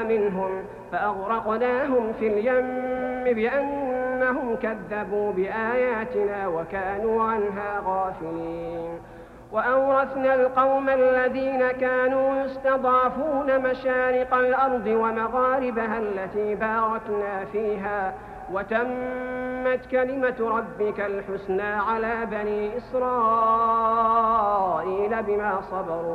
أخذنا منهم فأغرقناهم في اليم بأنهم كذبوا بآياتنا وكانوا عنها غافلين. وأورثنا القوم الذين كانوا يستضعفون مشارق الأرض ومغاربها التي باركنا فيها وتمت كلمة ربك الحسنى على بني إسرائيل بما صبروا